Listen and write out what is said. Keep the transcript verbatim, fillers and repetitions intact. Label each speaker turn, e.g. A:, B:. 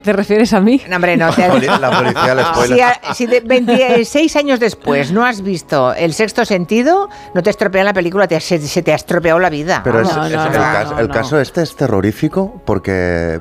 A: ¿Te refieres a mí?
B: No, hombre, no. Te...
C: La policía le spoiler.
B: Si, a, si de veintiséis años después no has visto El sexto sentido, no te estropean la película, te, se, se te ha estropeado la vida.
C: Pero
B: no,
C: es,
B: no,
C: es,
B: no,
C: el,
B: no,
C: caso,
B: no,
C: el
B: no.
C: caso este es terrorífico porque